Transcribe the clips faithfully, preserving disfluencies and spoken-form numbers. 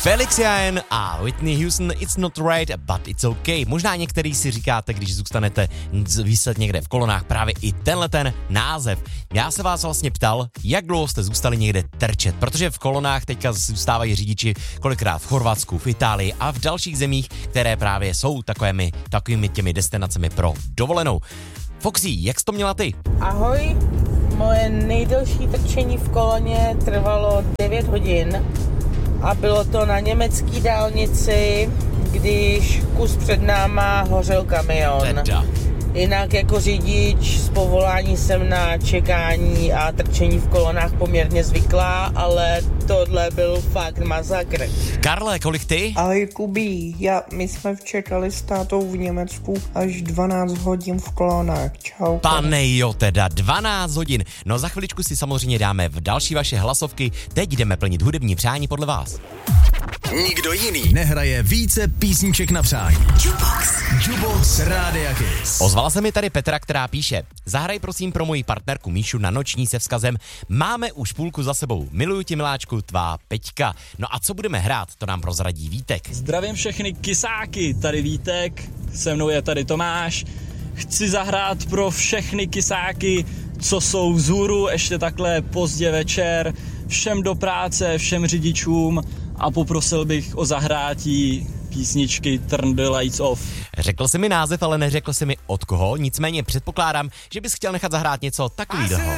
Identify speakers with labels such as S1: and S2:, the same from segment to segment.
S1: Felix Jaehn a Whitney Houston, It's Not Right, But It's Okay. Možná některý si říkáte, když zůstanete vyset někde v kolonách, právě i tenhle ten název. Já se vás vlastně ptal, jak dlouho jste zůstali někde trčet, protože v kolonách teďka zůstávají řidiči kolikrát v Chorvatsku, v Itálii a v dalších zemích, které právě jsou takovými, takovými těmi destinacemi pro dovolenou. Foxy, jak jsi to měla ty?
S2: Ahoj, moje nejdelší trčení v koloně trvalo devět hodin a bylo to na německé dálnici, když kus před náma hořel kamion.
S1: Teda.
S2: Jinak jako řidič z povolání jsem na čekání a trčení v kolonách poměrně zvyklá, ale tohle byl fakt masakr.
S1: Karle, kolik ty?
S3: Ahoj Kubí, já, my jsme čekali s tátou v Německu až dvanáct hodin v kolonách. Čau.
S1: Pane jo, teda dvanáct hodin. No za chviličku si samozřejmě dáme v další vaše hlasovky. Teď jdeme plnit hudební přání podle vás.
S4: Nikdo jiný nehraje více písniček na přání. Jukebox. Jukebox Rádia Kiss.
S1: Ozvala se mi tady Petra, která píše: zahraj prosím pro moji partnerku Míšu na noční se vzkazem: máme už půlku za sebou, miluju tě miláčku, tvá Peťka. No a co budeme hrát, to nám prozradí Vítek.
S5: Zdravím všechny kysáky, tady Vítek, se mnou je tady Tomáš. Chci zahrát pro všechny kysáky, co jsou vzhůru ještě takhle pozdě večer, všem do práce, všem řidičům, a poprosil bych o zahrátí písničky Turn the Lights Off.
S1: Řekl jsi mi název, ale neřekl jsi mi od koho, nicméně předpokládám, že bys chtěl nechat zahrát něco takového.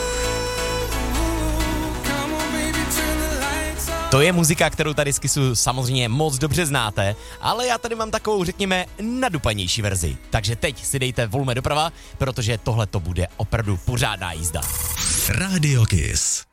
S1: To je muzika, kterou tady z Kissu samozřejmě moc dobře znáte, ale já tady mám takovou, řekněme, nadupanější verzi. Takže teď si dejte volume doprava, protože tohle to bude opravdu pořádná jízda.
S4: Radio Kiss.